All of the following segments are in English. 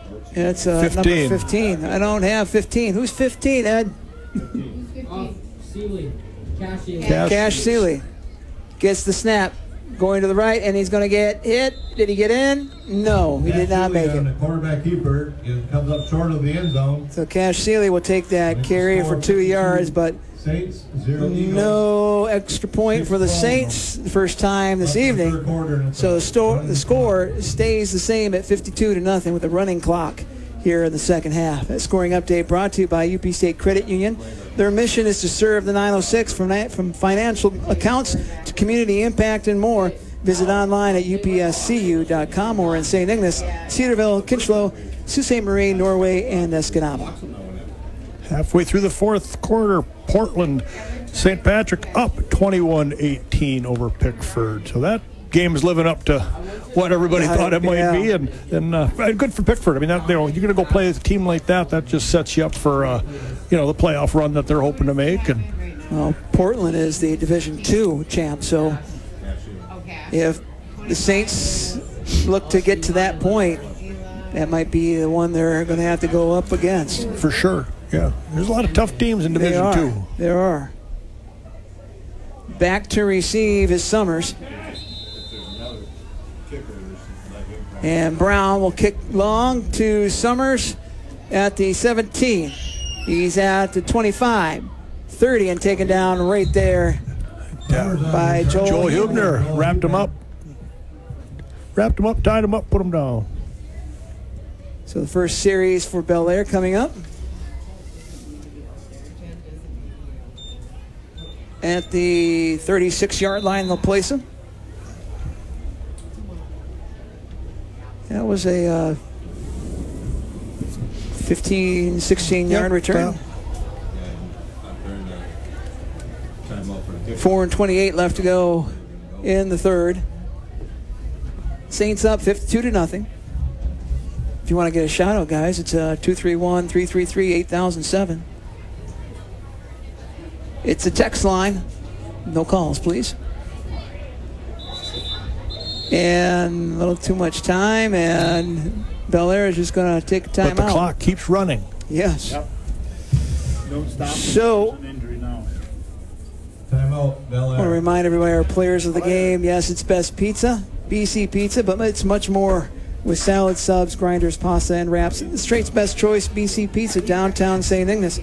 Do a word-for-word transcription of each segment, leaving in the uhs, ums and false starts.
It's uh, number fifteen. I don't have fifteen. Who's fifteen, Ed? fifteen. Seeley. Cash Seeley. Cash. Cash Seeley gets the snap. Going to the right, and he's going to get hit. Did he get in? No, he Cash did not Seeley make it. The quarterback keeper it comes up short of the end zone. So Cash Seeley will take that carry for two yards, but Saints, zero no extra point for the Saints the first time this evening. So the, sto- the score stays the same at fifty-two to nothing with the running clock here in the second half. That scoring update brought to you by U P State Credit Union. Their mission is to serve the nine oh six from, from financial accounts to community impact and more. Visit online at U P S C U dot com or in Saint Ignace, Cedarville, Kinchlow, Sault Ste. Marie, Norway, and Escanaba. Halfway through the fourth quarter, Portland Saint Patrick up twenty-one eighteen over Pickford. So that game is living up to what everybody Yeah, thought it might yeah. be, and and uh, good for Pickford. I mean, that, you know, you're going to go play with a team like that. That just sets you up for uh, you know the playoff run that they're hoping to make. And Well, Portland is the Division Two champ, so if the Saints look to get to that point, that might be the one they're going to have to go up against. for sure, yeah, there's a lot of tough teams in There Division are. Two. There are. Back to receive is Summers. And Brown will kick long to Summers at the seventeen. He's at the twenty-five, thirty, and taken down right there Yeah. by Joel, Joel Hubner wrapped him up, wrapped him up, tied him up, put him down. So the first series for Bel Air coming up. At the thirty-six-yard line, they'll place him. That was a uh, fifteen, sixteen-yard Yep, return. Four and twenty-eight left to go in the third. Saints up fifty-two to nothing. If you want to get a shout out, guys, it's uh, two three one, three three three, eight thousand seven. It's a text line. No calls, please. And a little too much time, and Bel Air is just going to take a timeout. But the clock keeps running. Yes. Yep. Don't stop. So- There's an injury now. Timeout, Bel I want to Air. remind everybody our players of the game. Yes, it's Best Pizza, B C Pizza, but it's much more with salad, subs, grinders, pasta, and wraps. The Straight's best choice, B C Pizza, downtown Saint Ignace.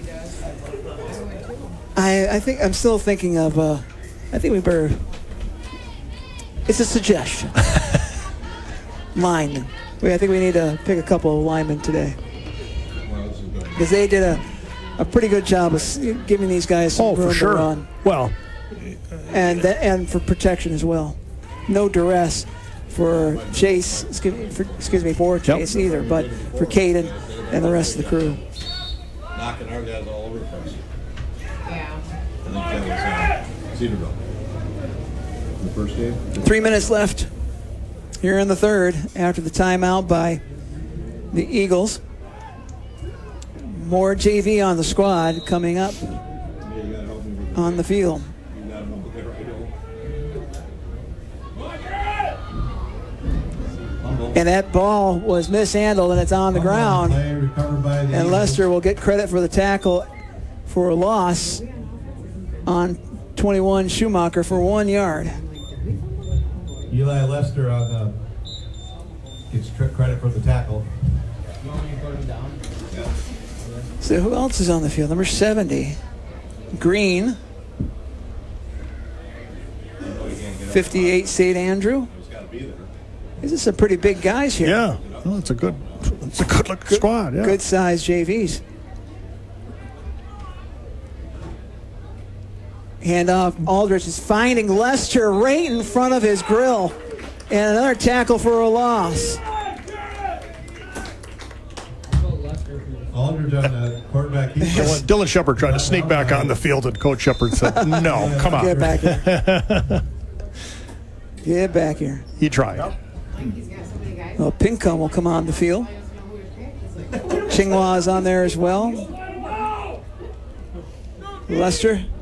I, I think I'm still thinking of. Uh, I think we better. It's a suggestion. Linemen. We, I think we need to pick a couple of linemen today because they did a, a pretty good job of s- giving these guys some Oh, room for to sure. run. Well, and th- and for protection as well. No duress for Chase, excuse me, for, excuse me for Chase either, but for Caden and the rest of the crew. Knocking our guys all over the place. Yeah. I think that was uh, Cedarville. The first game. Three minutes left here in the third after the timeout by the Eagles. More J V on the squad coming up Yeah, you gotta help me with on the field. You gotta help me right over. And that ball was mishandled and it's on the ground. Play recovered by the And Eagles. Lester will get credit for the tackle for a loss on twenty-one Schumacher for one yard. Eli Lester on the, gets tr- credit for the tackle. You want me to put him down? So who else is on the field? Number seventy, Green. fifty-eight, Saint Andrew. These are some pretty big guys here. yeah, well, it's a good, it's a good looking squad. Yeah. Good size J Vs. Handoff. Aldrich is finding Lester right in front of his grill. And another tackle for a loss. Aldridge on the quarterback. He's Dylan, Dylan Shepard tried to sneak back on the field, and Coach Shepard said, "No, come on." Get back here. Get back here. He tried. Well, Pincombe will come on the field. Chinghua is on there as well. Lester